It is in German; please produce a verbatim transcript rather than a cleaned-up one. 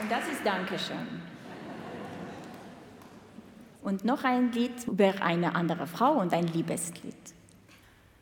Und das ist Dankeschön. Und noch ein Lied über eine andere Frau und ein Liebeslied.